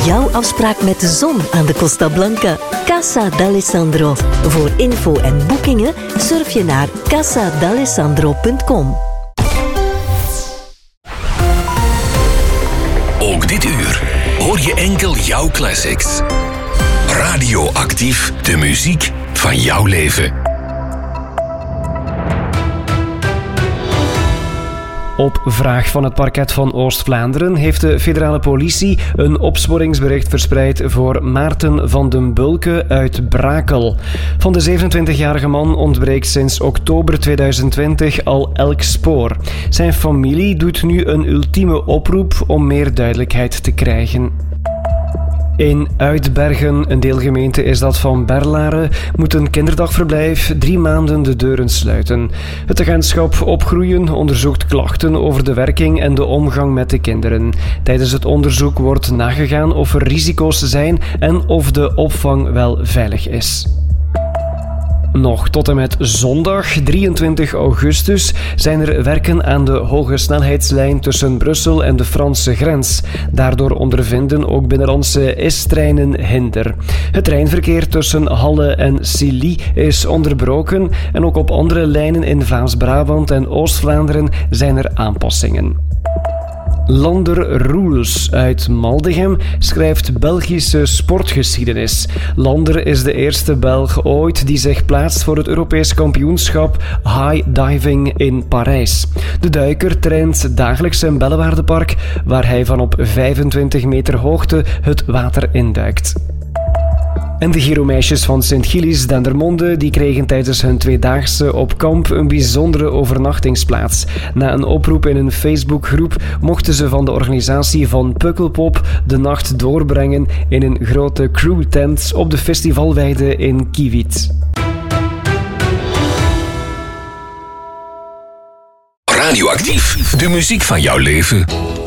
jouw afspraak met de zon aan de Costa Blanca. Casa d'Alessandro. Voor info en boekingen surf je naar casadalessandro.com. Ook dit uur hoor je enkel jouw classics. Radioactief, de muziek van jouw leven. Op vraag van het parket van Oost-Vlaanderen heeft de federale politie een opsporingsbericht verspreid voor Maarten van den Bulke uit Brakel. Van de 27-jarige man ontbreekt sinds oktober 2020 al elk spoor. Zijn familie doet nu een ultieme oproep om meer duidelijkheid te krijgen. In Uitbergen, een deelgemeente is dat van Berlare, moet een kinderdagverblijf 3 maanden de deuren sluiten. Het agentschap Opgroeien onderzoekt klachten over de werking en de omgang met de kinderen. Tijdens het onderzoek wordt nagegaan of er risico's zijn en of de opvang wel veilig is. Nog tot en met zondag 23 augustus zijn er werken aan de hoge snelheidslijn tussen Brussel en de Franse grens. Daardoor ondervinden ook binnenlandse S-treinen hinder. Het treinverkeer tussen Halle en Silly is onderbroken en ook op andere lijnen in Vlaams-Brabant en Oost-Vlaanderen zijn er aanpassingen. Lander Roels uit Maldegem schrijft Belgische sportgeschiedenis. Lander is de eerste Belg ooit die zich plaatst voor het Europees kampioenschap High Diving in Parijs. De duiker traint dagelijks in Bellewaardepark, waar hij van op 25 meter hoogte het water induikt. En de Giromeisjes van Sint-Gilles Dendermonde die kregen tijdens hun 2-daagse op kamp een bijzondere overnachtingsplaats. Na een oproep in een Facebookgroep mochten ze van de organisatie van Pukkelpop de nacht doorbrengen in een grote crewtent op de festivalweide in Kiewiet. Radioactief, de muziek van jouw leven.